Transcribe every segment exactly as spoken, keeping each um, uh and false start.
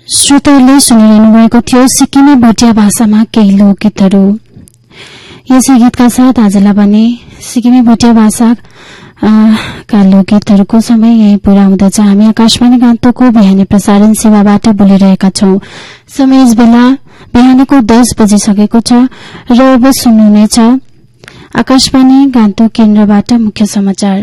श्रोताहरूले सुनिरहनु भएको थियो सिक्किमे भोटिया भाषामा केही लोकगीतहरू। यसै गीतका साथ आजलाई भने सिक्किमे भोटिया भाषा का लोकगीतहरूको समय यही पूरा हुँदछ। हामी आकाशवाणी गान्तोकको बिहानी प्रसारण सेवाबाट बोलिरहेका छौं। समय यस बेला बिहानको दस बजिसकेको छ र अब सुन्नुहुनेछ आकाशवाणी गान्तोक केन्द्रबाट मुख्य समाचार।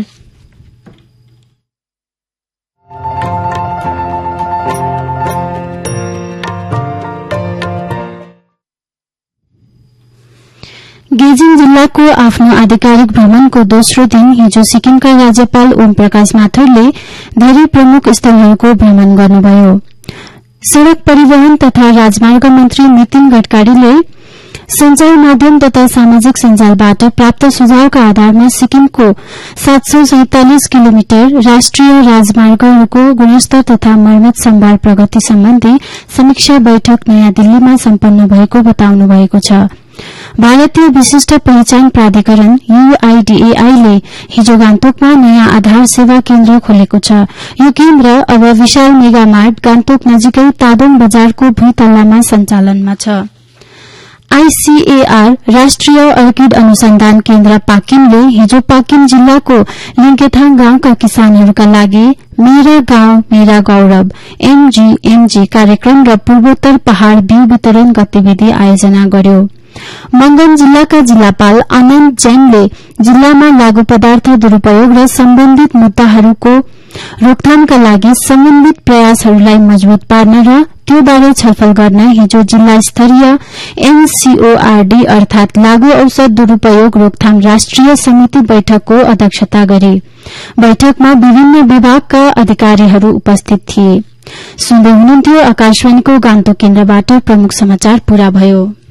गेजिङ जिल्लाको आफ्नो आधिकारिक भ्रमणको दोस्रो दिन हिजो सिक्किमका राज्यपाल ओम प्रकाश माथुरले धेरै प्रमुख स्थलहरूको भ्रमण गर्नुभयो। सड़क परिवहन तथा राजमार्ग मन्त्री नितिन गडकरीले संचार माध्यम तथा सामाजिक सञ्जालबाट प्राप्त सुझावका आधारमा सिक्किमको सात सय सैंतालिस किलोमिटर राष्ट्रिय राजमार्गहरूको गुणस्तर तथा मर्मत सम्भार प्रगति सम्बन्धी समीक्षा बैठक नयाँ दिल्लीमा सम्पन्न भएको बताउनु भएको छ। भारतीय विशिष्ट पहिचान प्राधिकरण यूआईडीएआई ले हिजो गान्तोकमा नयाँ आधार सेवा केन्द्र खोलेको छ। यो केन्द्र अब विशाल मेगा मार्ट गान्तोक नजिकै तादोङ बजारको भुइँतल्लामा सञ्चालनमा छ। आईसीएआर राष्ट्रिय अर्किड अनुसन्धान केन्द्र पाकिमले हिजो पाकिम जिल्लाको लिंकेथाङ गाउँका किसानहरूका लागि मेरा गाउँ मेरा गौरव एमजीएमजी कार्यक्रम र पूर्वोत्तर पहाड़ बिउ वितरण गतिविधि आयोजना गर्यो। मंगन जिल्लाका जिल्लापाल आनन्द जैनले जिल्लामा लागू पदार्थ दुरूपयोग र सम्बन्धित मुद्दाहरूको रोकथामका लागि समन्वित प्रयासहरूलाई मजबूत पार्न र त्योबारे छलफल गर्न हिजो जिल्ला स्तरीय एनसीओआरडी अर्थात लागू औषध दुरूपयोग रोकथाम राष्ट्रिय समिति बैठकको अध्यक्षता गरे। बैठकमा विभिन्न विभागका अधिकारीहरू उपस्थित थिए। सुन्दै हुनुहुन्थ्यो आकाशवाणीको गान्तोक केन्द्रबाट प्रमुख समाचार पूरा भयो।